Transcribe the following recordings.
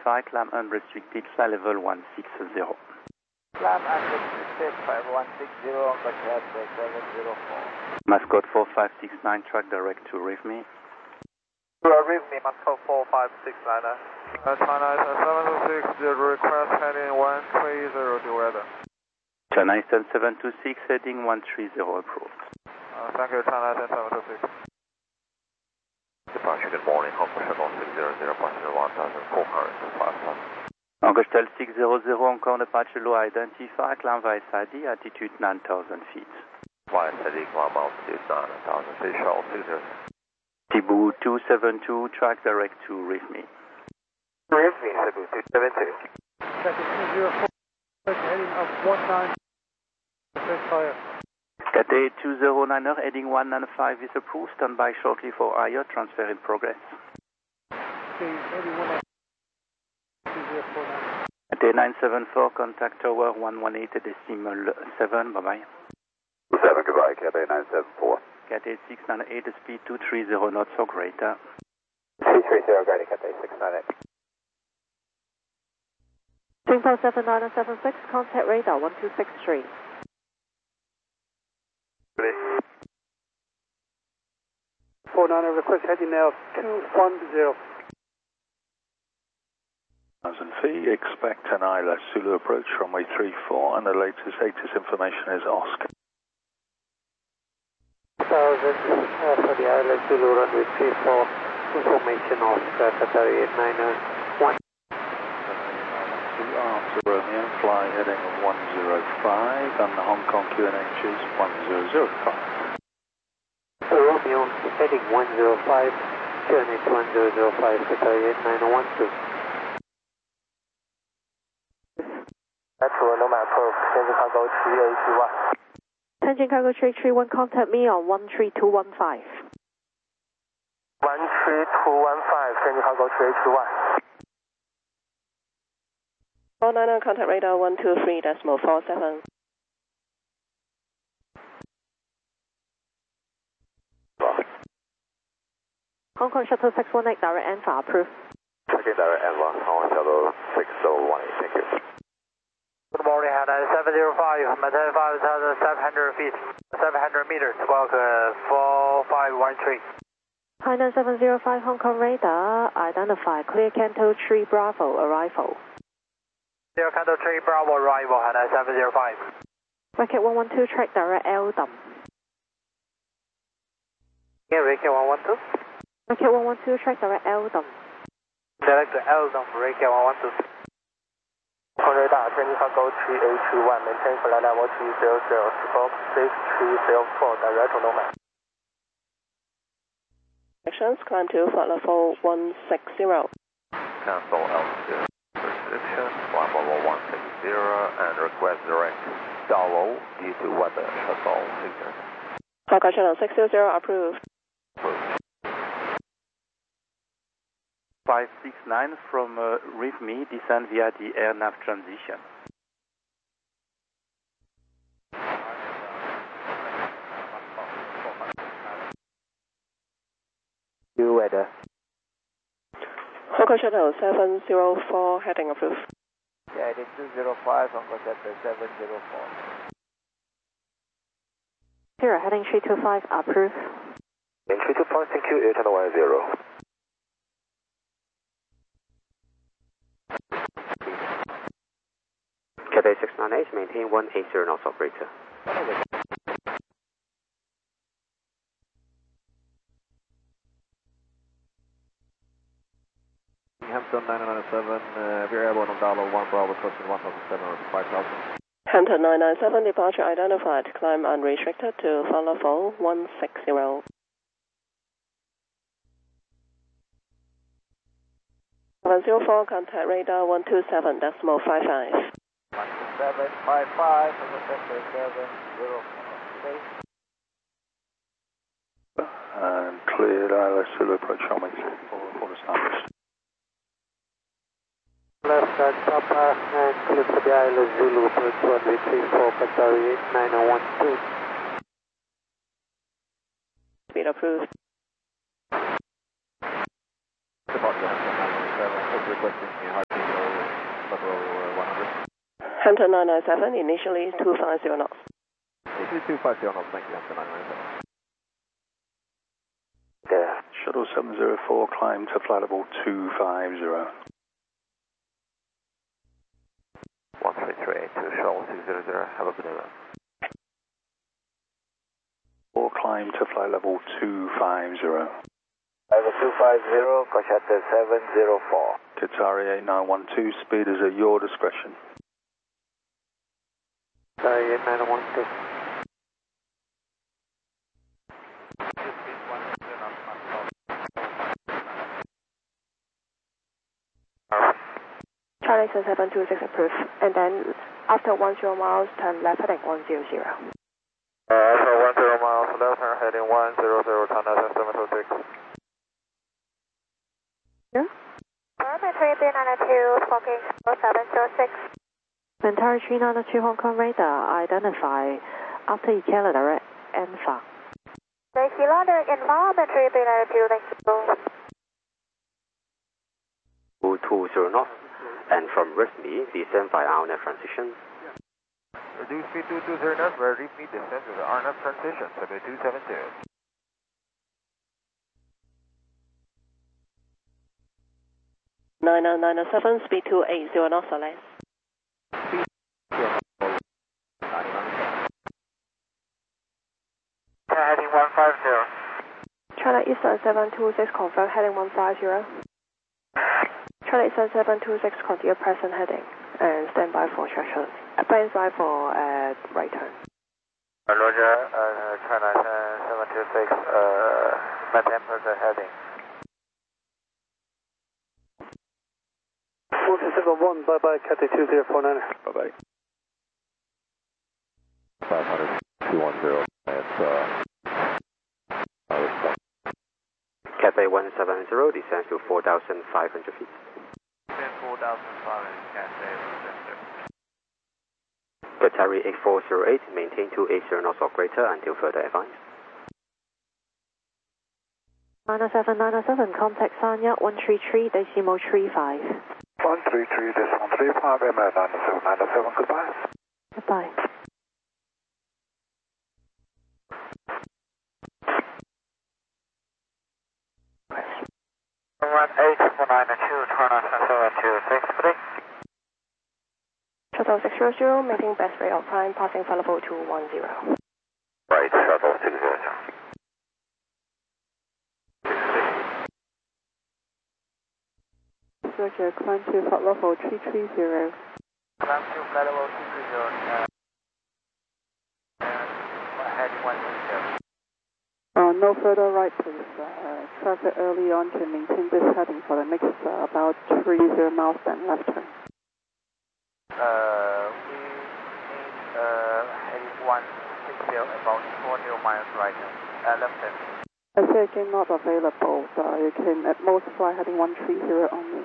identify, climb unrestricted, fly level 160. Climb unrestricted, 5160, contact 704. Mascot 4569, track direct to RIVME. RIVME, Mascot 45699. China 726, the request heading 130 to weather. China 726, heading 130 approved. Thank you, China 726. Departure, good morning, Hong Kong Shuttle 600, departure 1405. Hong Kong Shuttle 600, Hong Kong departure low identify, climb via SID, altitude 9,000 feet. Via SID, climb altitude 9,000 feet, Shuttle 60. Cebu 272, track direct to RIVME. RIVME, Cebu 272. Second 204, heading up 19, fire. Cathay 209er, heading 195 is approved. Stand by shortly for higher, transfer in progress. Cathay 974, contact tower 118.7, bye-bye. 7, goodbye, Cathay 974. Cathay 698, speed 230 knots or greater. 330, guided Cathay 698. Singapore 79776, contact radar 1263. 49, request heading now 210. 1,000 feet, expect an ILS Zulu approach runway 34 and the latest information is Oscar. 1,000 for the ILS Zulu runway 34, information Oscar, Qatar 891. After Romeo, fly heading 105 and the Hong Kong QNH is 1005. Romeo heading 105, QNH 1005, Qatar 8912. That's Nomad Pro, Tianjin Cargo 3831. Tianjin Cargo 3831, contact me on 13215. 13215, Tianjin Cargo 3821. 49, contact radar 123.47. Hong Kong Shuttle 618, direct ANFA approved. Okay, direct ANFA, Hong Kong Shuttle 601, thank you. Good morning, Hainan 705, maintain 5,700 feet, 700 meters, squawk 4513. Hainan 705, Hong Kong radar, identify, clear Canto 3 Bravo, arrival. Clear Canto 3 Bravo, arrival, Hainan 705. Racket 112, track direct Eldom. Yeah, Racket 112. Racket 112, track direct Eldom. Direct Eldom, Racket 112. Hong radar, Tianjin Cargo 3821, maintain flight level 300, squawk 6304, direct to Nomad. Actions, climb to flight level 160. Cancel altitude restriction, flight level 160 and request direct download due to weather, shuttle 600. Hong Kong Shuttle 600, approved. 569 from RIVME, descend via the air nav transition. New weather. Hong Kong Shuttle 704, heading approved. Yeah, it is 205, Hong Kong Shuttle 704. Zero, heading 325, approved. In 325, thank you, Air Channel 10. Cathay 698, maintain 180 knots operator. Hampton 997, we're airborne on Darlow 1 Bravo, crossing 1,700, 5,000. Hampton 997, departure identified, climb unrestricted to flight level 160. 704, contact radar 127.55. 1755, November 704. And cleared ILS Zulu approach runway 34 for the established. Left side Papa and clear for the ILS Zulu approach runway 34, Qatar 8912. Speed approved. Departure Hampton 997, requesting a high Flatable 100. Hampton 997, initially 250 knots. Initially 250 knots, thank you, Hampton 997. There. Shuttle 704, climb to flight level 250. 13382, Shuttle 200, have a good day. Or climb to flight level 250. Level 250, Koshata 704. Qatari 8912, speed is at your discretion. Qatari 8912. Charlie 726 approved. And then after 10 miles, turn left heading 100. So 10 miles left, turn heading 100, Tana 726. Yeah? Parametry 392, smoking 706. Mentari 392 Hong Kong radar, identify after Canada Alpha. Taxi London, environmentary 392, thank you. 220 knots, and from Rifmi, descend by RNAV transition. Reduce speed 220 knots, where Rifmi descends with RNAV transition, 7272. Nine 997, speed 280 knots or less. Heading 150. China Eastern 726 confirm heading 150. China Eastern 726 continue present heading and stand by for instructions. Stand by for right turn. Roger, China 726, maintain present heading. 171, bye bye, Cathay 2049. Bye bye. 500, 210, that's Cathay 170 descends to 4,500 feet. 4,500, Cathay 170. Qatari 8408, maintain 280 knots or greater until further advice. 907, contact Sanya 133.35. 133.35, ML 97, goodbye. Goodbye. Run 8492, turn on 726, please. Shuttle 600, making best rate of climb, passing flight level 210. Right, Shuttle 200. Roger, climb to flight level 330. Climb to flight level 230, heading 130. No further right, please. Traffic early on to maintain this heading for the next about 30 miles, then left turn. We need heading 160, about 40 miles right, left turn. I say again, not available, so you can at most fly heading 130 only.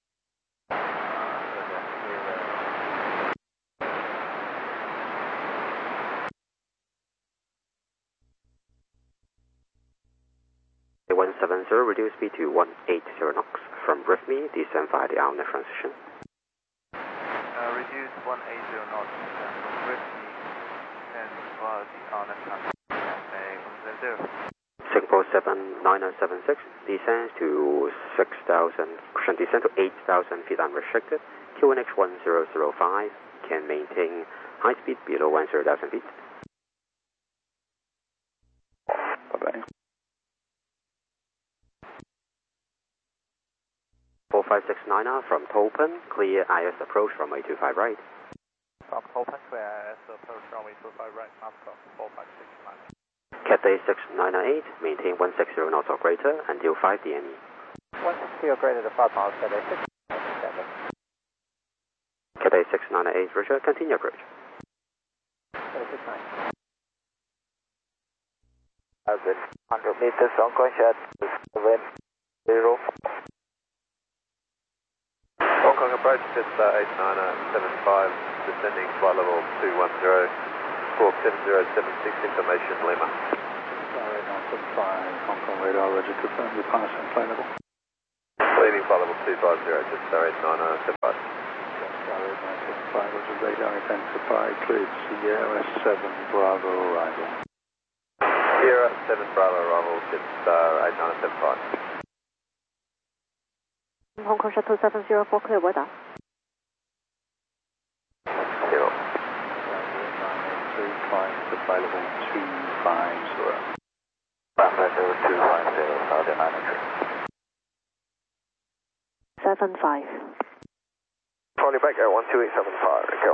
The 170, reduce speed to 180 knots. From Rifmi, descend via the RNAV transition. Reduce 180 knots from Rifmi and via the RNAV transition. Singapore 79976 descends to 8,000 feet unrestricted. QNH 1005 can maintain high speed below 10,000 feet. Bye-bye. 4569 from Tolpan, clear IS approach from 825 right. From Tolpan, clear IS approach from 825 right, after 4569. Cathay 6998, maintain 160 knots or greater until 5 DME. 160 or greater to 5 miles, Cathay 697. Cathay 6998, Roger, continue approach. 669. 100 meters on contact 704. Hong Kong approach, just 89075, descending flight level 210, squawk 7076, information Lima. 8975, Hong Kong radar, Roger, confirm your passing flight level. Leaving flight level 250, just 89075. 975, was a radar identified, cleared Sierra 7 Bravo arrival. Sierra 7 Bravo arrival, Jetstar 8975. Hong Kong Shuttle 704, clear weather. 0. 983, climb to flight level 250. Climb level 250, Saudi 983. 75. Calling back at 12875, Echo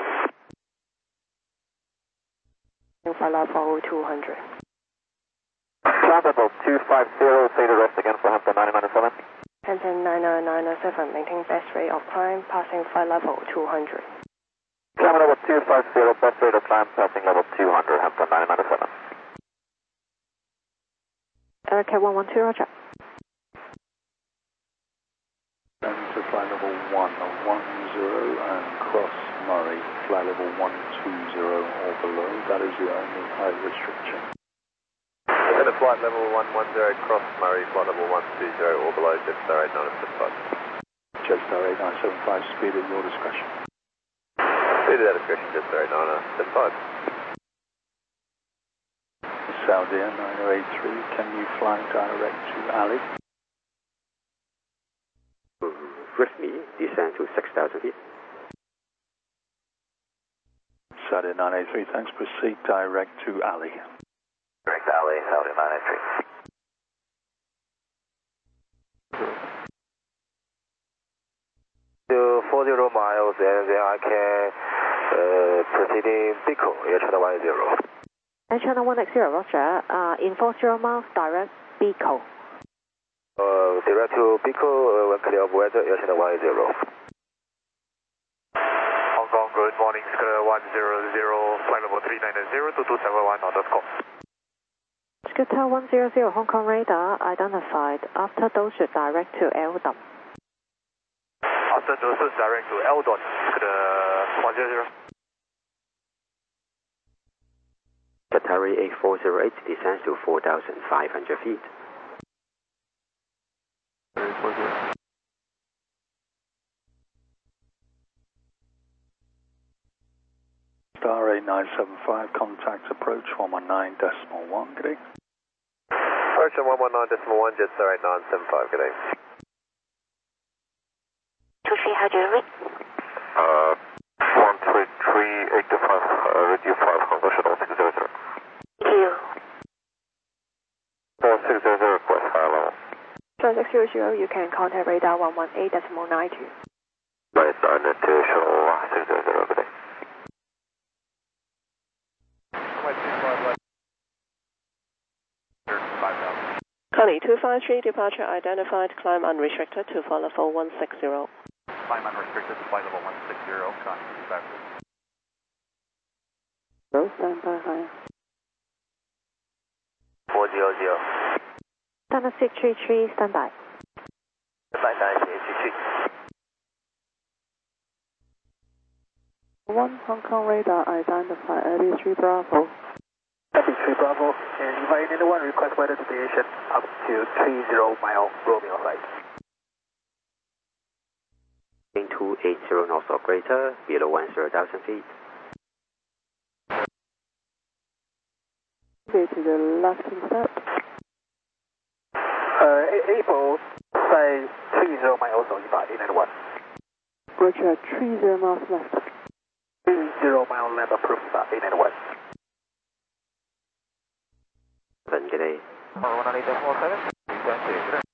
12. Flight level 200. Climb level 250, say the rest again for Hampton 997. Hampton 997, maintain best rate of climb, passing flight level 200. Climb level 250, best rate of climb, passing level 200, Hampton 997. Cat 112, roger. To flight level 110 and cross Murray, flight level 120 or below. That is the only height restriction. At flight level 110, cross Murray, flight level 120 or below, Jetstar 8975. Jetstar 8975, speed at your discretion. Speed at discretion, Jetstar 8975. Saudia 9083, can you fly direct to Ali? With me, descend to 6,000 feet. Saudia 983, thanks. Proceed direct to Ali. Direct Ali, Saudi 983. To 40 miles, and then I can proceed in Pico, Air China 10. Air China 160, roger. In 40 miles, direct Pico. Direct to Pico, when clear of weather, Air China 10. Hong Kong, good morning, Scooter 100, flight level 390 to 271.com. Scooter 100, Hong Kong radar identified. After those, direct to Eldon. After those, direct to Eldon, Scooter 100. Qatari 8408 descends to 4,500 feet. Star 8975, contact approach 119.1, good day. Approach 119.1, Jetstar 8975, good day. 23, how do you read? 133.85, radio 5, Hong Kong Shuttle 600. Thank you. 600, request high level. Flight 600, you can contact radar 118.92. Right, 992, Shuttle 600, good day. Connie 253, departure identified, climb unrestricted to flight level 160. Climb unrestricted to flight level 160, Connie, back. Low, standby high. 400. Standard 633, standby. Standby 933. 1 Hong Kong radar identified, 83 Bravo. 33 Bravo, and invite anyone request weather deviation up to 30 mile Romeo flight. 280 knots or greater, below 10,000 feet. Go to the left instead. April, say 30 miles also invite anyone. Roger, 30 miles left. 30 mile left approved invite anyone. Good day. 118.47,